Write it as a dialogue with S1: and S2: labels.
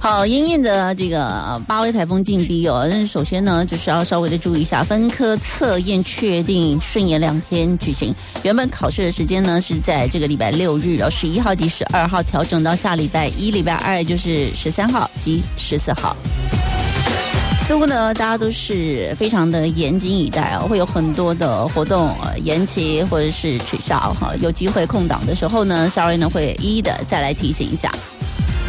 S1: 好，因应的这个8位台风进逼哦，但是首先呢，就是要稍微的注意一下，分科测验确定顺延2天举行。原本考试的时间呢是在这个礼拜6日哦，11号及12号调整到下礼拜1、礼拜2，就是13号及14号。似乎呢，大家都是非常的严谨以待哦，会有很多的活动延期或者是取消哈。有机会空档的时候呢，稍微呢会一一的再来提醒一下。